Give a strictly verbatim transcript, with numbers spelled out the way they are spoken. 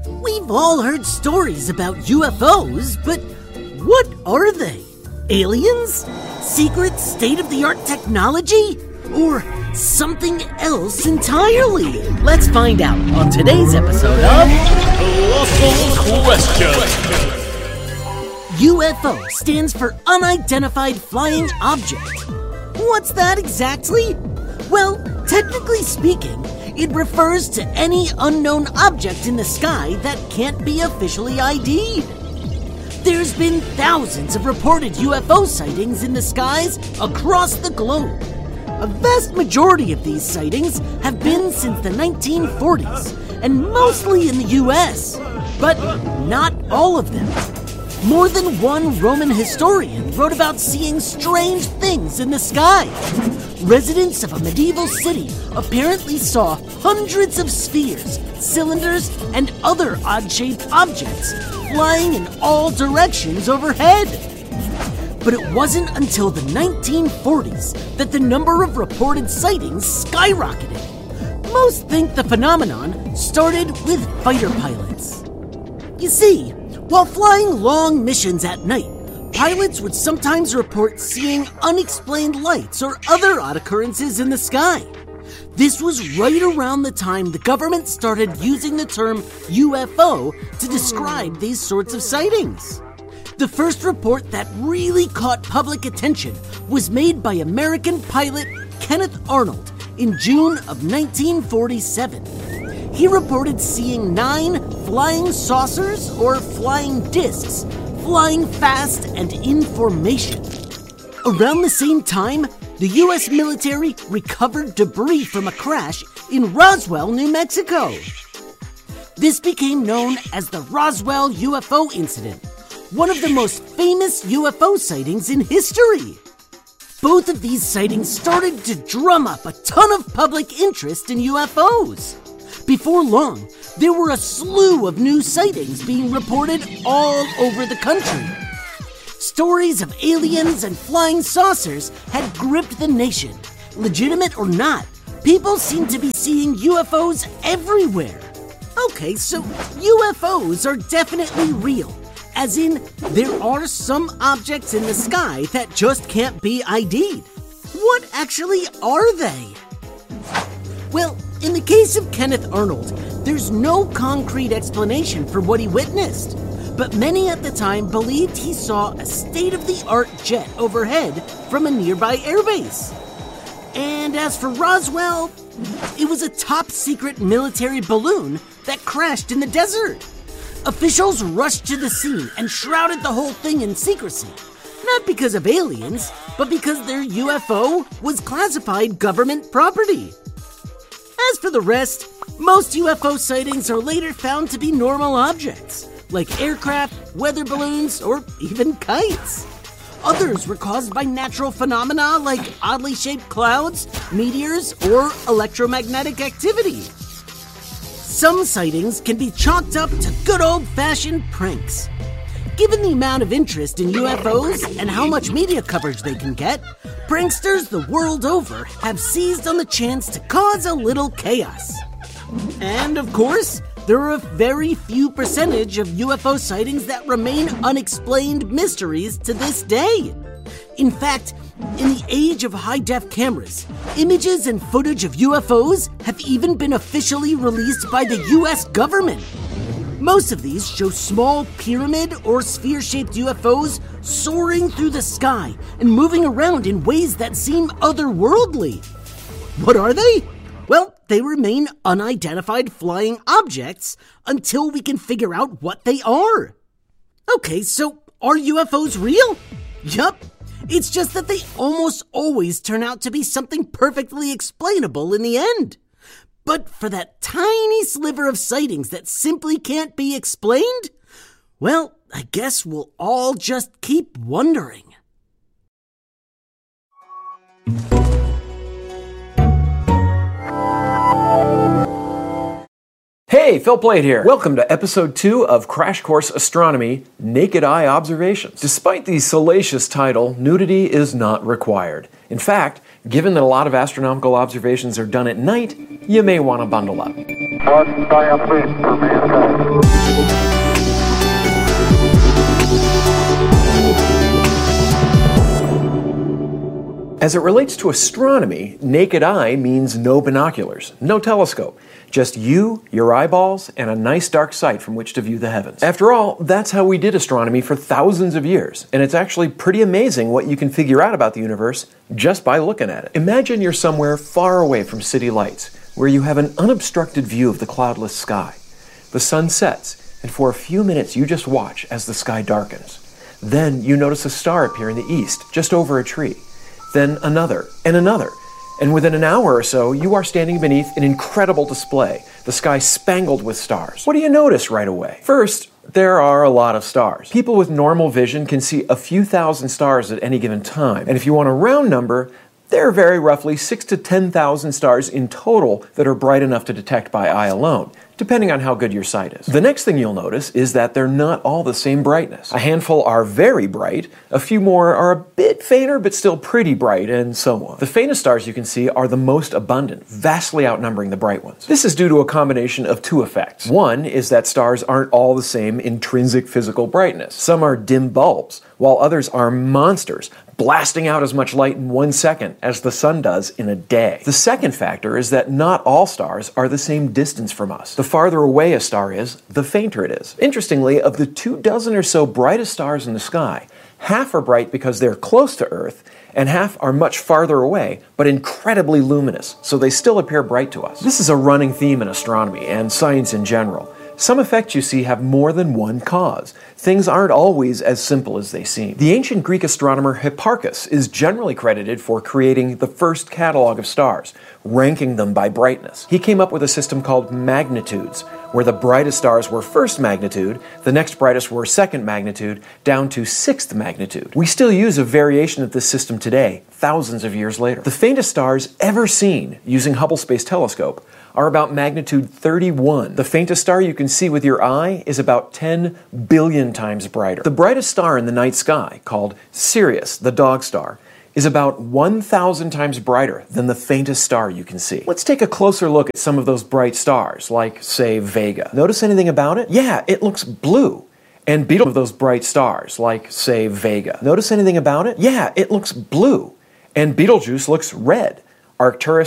We've all heard stories about U F Os, but what are they? Aliens? Secret state-of-the-art technology? Or something else entirely? Let's find out on today's episode of Colossal Question. U F O stands for Unidentified Flying Object. What's that exactly? Well, technically speaking, it refers to any unknown object in the sky that can't be officially I D'd. There's been thousands of reported U F O sightings in the skies across the globe. A vast majority of these sightings have been since the nineteen forties, and mostly in the U S, but not all of them. More than one Roman historian wrote about seeing strange things in the sky. Residents of a medieval city apparently saw hundreds of spheres, cylinders, and other odd-shaped objects flying in all directions overhead. But it wasn't until the nineteen forties that the number of reported sightings skyrocketed. Most think the phenomenon started with fighter pilots. You see, while flying long missions at night, pilots would sometimes report seeing unexplained lights or other odd occurrences in the sky. This was right around the time the government started using the term U F O to describe these sorts of sightings. The first report that really caught public attention was made by American pilot Kenneth Arnold in June of nineteen forty-seven. He reported seeing nine flying saucers or flying discs flying fast and in formation. Around the same time, the U S military recovered debris from a crash in Roswell, New Mexico. This became known as the Roswell U F O incident, one of the most famous U F O sightings in history. Both of these sightings started to drum up a ton of public interest in U F Os. Before long, there were a slew of new sightings being reported all over the country. Stories of aliens and flying saucers had gripped the nation. Legitimate or not, people seemed to be seeing U F Os everywhere. Okay, so U F Os are definitely real, as in there are some objects in the sky that just can't be I D'd. What actually are they? Well, in the case of Kenneth Arnold, there's no concrete explanation for what he witnessed, but many at the time believed he saw a state-of-the-art jet overhead from a nearby airbase. And as for Roswell, it was a top-secret military balloon that crashed in the desert. Officials rushed to the scene and shrouded the whole thing in secrecy, not because of aliens, but because their U F O was classified government property. As for the rest, most U F O sightings are later found to be normal objects, like aircraft, weather balloons, or even kites. Others were caused by natural phenomena like oddly shaped clouds, meteors, or electromagnetic activity. Some sightings can be chalked up to good old-fashioned pranks. Given the amount of interest in U F Os and how much media coverage they can get, pranksters the world over have seized on the chance to cause a little chaos. And of course, there are a very few percentage of U F O sightings that remain unexplained mysteries to this day. In fact, in the age of high-def cameras, images and footage of U F Os have even been officially released by the U S government. Most of these show small pyramid or sphere-shaped U F Os soaring through the sky and moving around in ways that seem otherworldly. What are they? Well, they remain unidentified flying objects until we can figure out what they are. Okay, so are U F Os real? Yup. It's just that they almost always turn out to be something perfectly explainable in the end. But for that tiny sliver of sightings that simply can't be explained, well, I guess we'll all just keep wondering. Hey, Phil Plait here. Welcome to episode two of Crash Course Astronomy, Naked Eye Observations. Despite the salacious title, nudity is not required. In fact, given that a lot of astronomical observations are done at night, you may want to bundle up. One giant leap for mankind. As it relates to astronomy, naked eye means no binoculars, no telescope. Just you, your eyeballs, and a nice dark sight from which to view the heavens. After all, that's how we did astronomy for thousands of years, and it's actually pretty amazing what you can figure out about the universe just by looking at it. Imagine you're somewhere far away from city lights, where you have an unobstructed view of the cloudless sky. The sun sets, and for a few minutes you just watch as the sky darkens. Then you notice a star appear in the east, just over a tree. Then another, and another. And within an hour or so, you are standing beneath an incredible display, the sky spangled with stars. What do you notice right away? First, there are a lot of stars. People with normal vision can see a few thousand stars at any given time. And if you want a round number, there are very roughly six to ten thousand stars in total that are bright enough to detect by eye alone, depending on how good your sight is. The next thing you'll notice is that they're not all the same brightness. A handful are very bright, a few more are a bit fainter but still pretty bright, and so on. The faintest stars you can see are the most abundant, vastly outnumbering the bright ones. This is due to a combination of two effects. One is that stars aren't all the same intrinsic physical brightness. Some are dim bulbs, while others are monsters, blasting out as much light in one second as the sun does in a day. The second factor is that not all stars are the same distance from us. The farther away a star is, the fainter it is. Interestingly, of the two dozen or so brightest stars in the sky, half are bright because they're close to Earth, and half are much farther away, but incredibly luminous, so they still appear bright to us. This is a running theme in astronomy and science in general. Some effects you see have more than one cause. Things aren't always as simple as they seem. The ancient Greek astronomer Hipparchus is generally credited for creating the first catalog of stars, ranking them by brightness. He came up with a system called magnitudes, where the brightest stars were first magnitude, the next brightest were second magnitude, down to sixth magnitude. We still use a variation of this system today, thousands of years later. The faintest stars ever seen using Hubble Space Telescope are about magnitude thirty-one. The faintest star you can see with your eye is about ten billion times brighter. The brightest star in the night sky, called Sirius, the dog star, is about one thousand times brighter than the faintest star you can see. Let's take a closer look at some of those bright stars, like, say, Vega. Notice anything about it? Yeah, it looks blue. And Betelgeuse of those bright stars, like, say, Vega. Notice anything about it? Yeah, it looks blue. And Betelgeuse looks red. Arcturus